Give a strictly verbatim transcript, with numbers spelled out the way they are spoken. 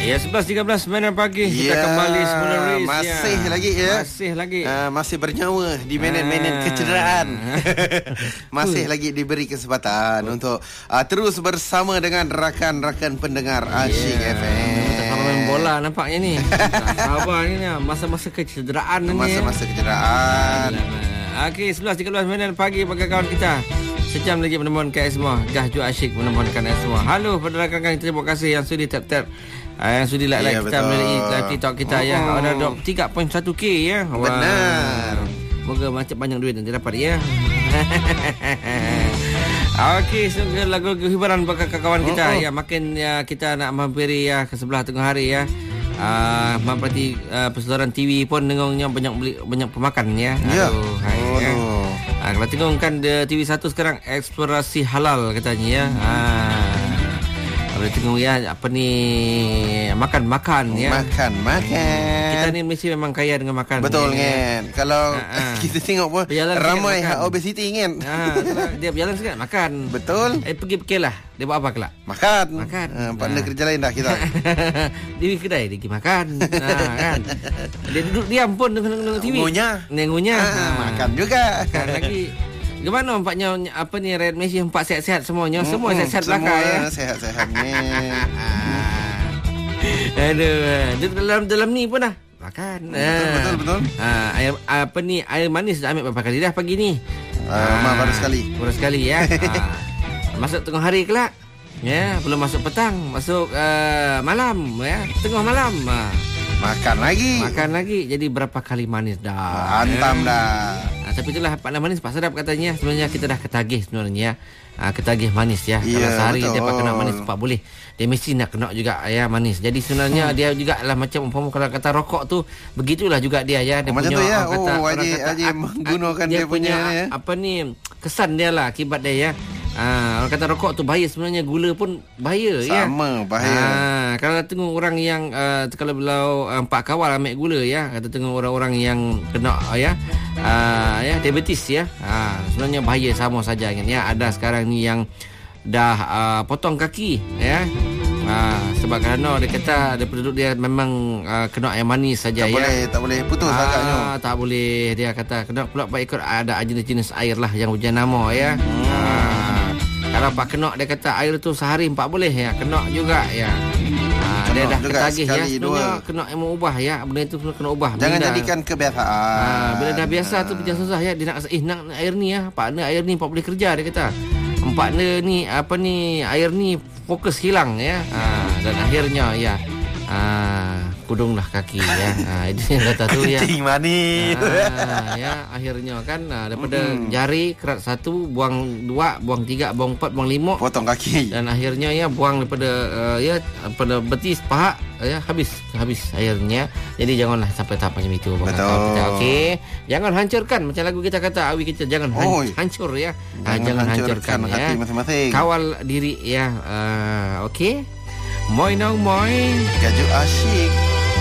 Ya, sebelas tiga belas minit pagi kita ya, kembali semula race. Masih ya. lagi ya. Masih lagi. Uh, masih bernyawa di minit-minit ah. kecederaan. Masih uh. lagi diberi kesempatan uh. untuk uh, terus bersama dengan rakan-rakan pendengar Asyik yeah. F M. Kita main bola nampaknya ni. Sabar ni masa-masa kecederaan ni. Masa-masa kecederaan. Okey, sebelas tiga belas minit pagi bagi kawan kita. Sejam lagi menemukan kalian semua. Gahju Asyik menemukan kalian semua. Halo pada rakan-rakan kita, terima kasih yang sudi tap-tap. Uh, yang sudi like-like yeah, kita melalui live TikTok kita oh. ya. Ada dua puluh tiga perpuluhan satu K ya. Wow. Benar. Moga macam banyak duit nanti dapat ya. Okey, semoga lagu-lagu hiburan bagi kawan kita oh, oh. ya. Makin ya kita nak mampiri ya ke sebelah tengah hari ya. Ah, uh, mampati uh, perseluruhan T V pun dengungnya banyak beli banyak pemakan ya. Ya. Aduh, hai, oh, ya. no. Ah, kalau tengok kan T V satu sekarang eksplorasi halal katanya ya. Ah. Boleh tengok ya apa ni makan-makan ya. Makan-makan. Kita ni mesti memang kaya dengan makan. Betul kan. Ya. Kalau ha, kita tengok pun ramai obesiti kan. Ha, dia berjalan sikit makan. Betul. Eh pergi-pergi lah. Dia buat apa kelak? Makan. Makan. Ha, partner ha. kerja lain dah kita. Dia pergi kedai dia pergi makan. Ha, kan. Dia duduk diam pun dengan T V. Ngunyah. Ngunyah. Ha, ha. Makan juga. Makan lagi. Gimana nampaknya apa ni Red Messi empat sihat-sihat semuanya. Hmm, semua sihat-sihat belakang ya. Semua sihat-sihatnya. Aduh, dalam dalam ni pun dah makan. Betul betul betul. Ah, air apa ni air manis dah ambil berapa kali dah pagi ni? Ah, ah baru sekali. Baru sekali ya. ah. Masuk tengah hari kelak. Ya, belum masuk petang, masuk uh, malam ya, tengah malam. Ah. Makan lagi. Makan lagi. Jadi berapa kali manis dah. Hantam dah. Ha, tapi itulah pakna manis pak sedap katanya. Sebenarnya kita dah ketagih sebenarnya. Ha, ketagih manis ya. Yeah, kalau sehari betul. Dia pak kena manis pak boleh. Dia mesti nak kena juga ya manis. Jadi sebenarnya hmm. dia juga lah macam umpama kalau kata rokok tu begitulah juga dia ya. Dia macam punya tu ya. kata, oh, wajib wajib menggunakan dia, dia punya, punya ya. apa ni kesan dia lah akibat dia ya. Ah, orang kata rokok tu bahaya, sebenarnya gula pun bahaya. Sama, ya. Sama bahaya. Ah, kalau tengok orang yang uh, kalau belau uh, empat kawal ambil gula ya, kata tengok orang-orang yang kena uh, ya, uh, ya diabetes ya. Ah, sebenarnya bahaya sama saja kan ya. Ada sekarang ni yang dah uh, potong kaki ya. Ah, sebab kerana dia kata dia penduduk dia memang uh, kena air manis saja ya. Tak boleh tak boleh putus ah, agaknya. Tak boleh, dia kata kena pula ikut ada jenis-jenis air lah yang hujan nama ya. Hmm. Ah, kalau pak kena dia kata air tu sehari empat boleh ya, kena juga ya. Ha, dia dah ketagih ya. Sebenarnya kena mau ubah ya, benda itu kena ubah. Jangan bila jadikan kebiasaan. Ha, bila dah biasa tu macam susah ya, dia nak eh nak air ni ya, pak ni air ni empat boleh kerja dia kata. Empat ni apa ni air ni fokus hilang ya. Ha, dan akhirnya ya. Ha, kudunglah kaki ya. Ha, itu yang kata tu ya. Kencing manis. Ha, ya, akhirnya kan ha, daripada mm-hmm. jari kerat satu, buang dua, buang tiga, buang empat, buang lima, potong kaki. Dan akhirnya ya buang daripada uh, ya pada betis paha ya habis habis airnya. Jadi janganlah sampai tahap macam itu betul. Okey. Jangan hancurkan macam lagu kita kata awi kita jangan han- hancur ya. Ha, jangan, jangan hancurkan, hancurkan ya. Masing-masing. Kawal diri ya. Uh, okey. Moi nong moi. Gahju Asyik.